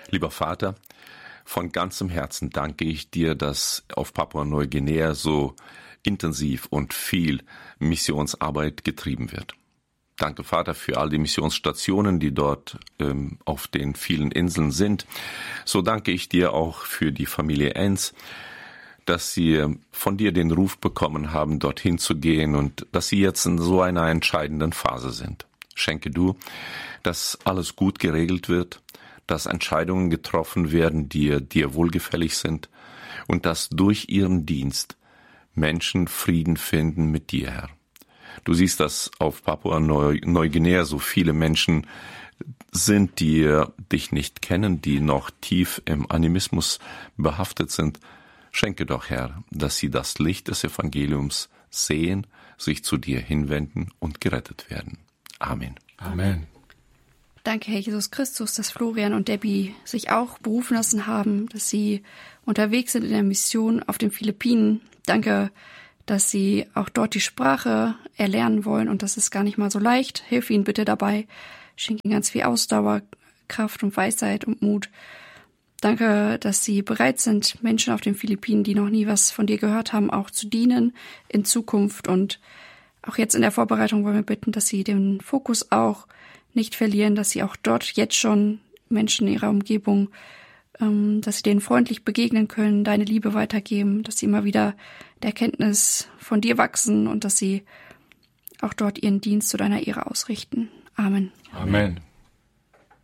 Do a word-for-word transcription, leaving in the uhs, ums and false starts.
Lieber Vater, von ganzem Herzen danke ich dir, dass auf Papua-Neuguinea so intensiv und viel Missionsarbeit getrieben wird. Danke, Vater, für all die Missionsstationen, die dort ähm, auf den vielen Inseln sind. So danke ich dir auch für die Familie Enns, dass sie von dir den Ruf bekommen haben, dorthin zu gehen und dass sie jetzt in so einer entscheidenden Phase sind. Schenke du, dass alles gut geregelt wird, dass Entscheidungen getroffen werden, die dir wohlgefällig sind und dass durch ihren Dienst Menschen Frieden finden mit dir, Herr. Du siehst, dass auf Papua-Neuguinea so viele Menschen sind, die dich nicht kennen, die noch tief im Animismus behaftet sind. Schenke doch, Herr, dass sie das Licht des Evangeliums sehen, sich zu dir hinwenden und gerettet werden. Amen. Amen. Danke, Herr Jesus Christus, dass Florian und Debbie sich auch berufen lassen haben, dass sie unterwegs sind in der Mission auf den Philippinen. Danke, dass sie auch dort die Sprache erlernen wollen und das ist gar nicht mal so leicht. Hilf ihnen bitte dabei. Schenk ihnen ganz viel Ausdauer, Kraft und Weisheit und Mut. Danke, dass sie bereit sind, Menschen auf den Philippinen, die noch nie was von dir gehört haben, auch zu dienen in Zukunft. Und auch jetzt in der Vorbereitung wollen wir bitten, dass sie den Fokus auch nicht verlieren, dass sie auch dort jetzt schon Menschen in ihrer Umgebung, ähm, dass sie denen freundlich begegnen können, deine Liebe weitergeben, dass sie immer wieder der Erkenntnis von dir wachsen und dass sie auch dort ihren Dienst zu deiner Ehre ausrichten. Amen. Amen.